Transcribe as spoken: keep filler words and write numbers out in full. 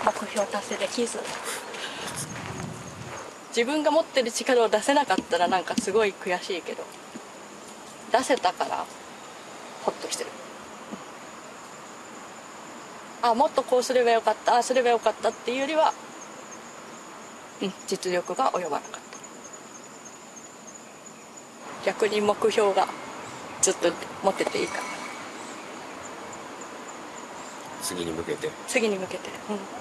目標達成できず、自分が持ってる力を出せなかったらなんかすごい悔しいけど、出せたからホッとしてる。あ、もっとこうすればよかった、ああすればよかったっていうよりは、うん、実力が及ばなかった。逆に目標がずっと持ってていいかな。 次に向けて次に向けて、うん。